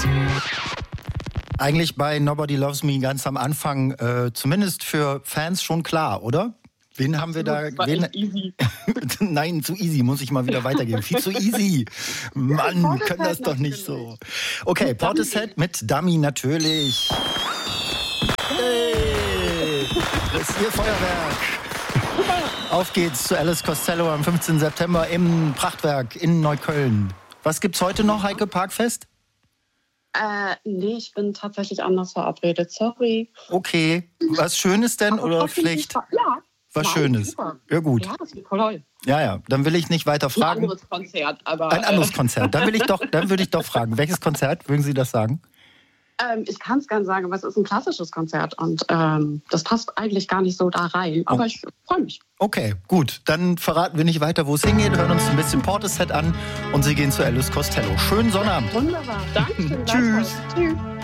Eigentlich bei Nobody Loves Me ganz am Anfang, zumindest für Fans schon klar, oder? Wen haben wir da? Easy. Nein, zu easy, muss ich mal wieder weitergeben. Viel zu easy. Mann, wir können das doch nicht so. Okay, Portishead mit Dummy natürlich. Hey, das ist Ihr Feuerwerk. Auf geht's zu Alice Costello am 15. September im Prachtwerk in Neukölln. Was gibt's heute noch, Heike Parkfest? Nee, ich bin tatsächlich anders verabredet. Sorry. Okay. Was Schönes denn oder schlecht? Ja. Was Schönes. Super. Ja, gut. Ja, das wird toll. Ja, dann will ich nicht weiter fragen. Ein anderes Konzert, aber. Ein anderes Konzert. Dann würde ich doch fragen. Welches Konzert, würden Sie das sagen? Ich kann es gerne sagen, aber es ist ein klassisches Konzert und das passt eigentlich gar nicht so da rein. Aber ich freue mich. Okay, gut. Dann verraten wir nicht weiter, wo es hingeht, hören uns ein bisschen Portishead an und Sie gehen zu Alice Costello. Schönen Sonnabend. Wunderbar. Danke. Tschüss. Tschüss.